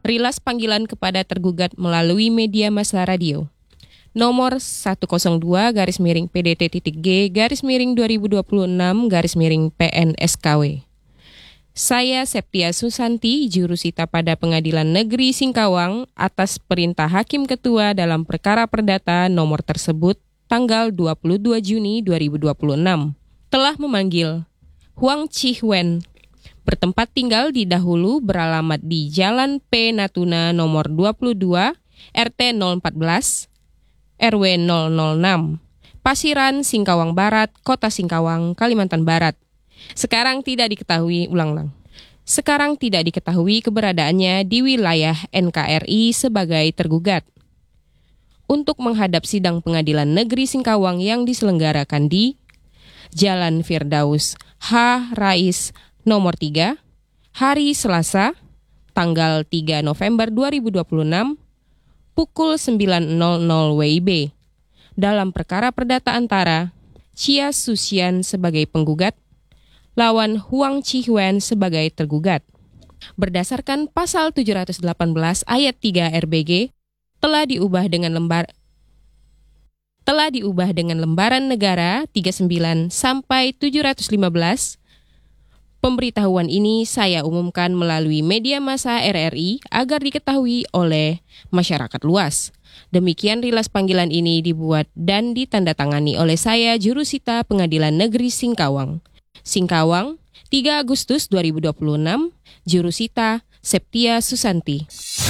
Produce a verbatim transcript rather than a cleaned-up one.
Rilas panggilan kepada tergugat melalui media massa radio. Nomor seratus dua garis miring P D T titik G garis miring dua ribu dua puluh enam garis miring P N S K W. Saya Septia Susanti, jurusita pada Pengadilan Negeri Singkawang atas perintah Hakim Ketua dalam perkara perdata nomor tersebut tanggal dua puluh dua Juni dua ribu dua puluh enam telah memanggil Huang Chi-wen, bertempat tinggal di dahulu beralamat di Jalan P. Natuna nomor dua puluh dua, R T nol empat belas, R W nol nol enam, Pasiran, Singkawang Barat, Kota Singkawang, Kalimantan Barat. Sekarang tidak diketahui, ulang-ulang. Sekarang tidak diketahui keberadaannya di wilayah N K R I sebagai tergugat. Untuk menghadap sidang Pengadilan Negeri Singkawang yang diselenggarakan di Jalan Firdaus H. Rais nomor tiga, hari Selasa, tanggal tiga November dua ribu dua puluh enam, pukul sembilan nol nol W I B, dalam perkara perdata antara Chia Susian sebagai penggugat, lawan Huang Chi-wen sebagai tergugat. Berdasarkan pasal tujuh ratus delapan belas ayat tiga R B G, telah diubah dengan lembar telah diubah dengan lembaran negara tiga puluh sembilan sampai tujuh ratus lima belas. Pemberitahuan ini saya umumkan melalui media massa R R I agar diketahui oleh masyarakat luas. Demikian rilas panggilan ini dibuat dan ditandatangani oleh saya, jurusita Pengadilan Negeri Singkawang. Singkawang, tiga Agustus dua ribu dua puluh enam, jurusita Septia Susanti.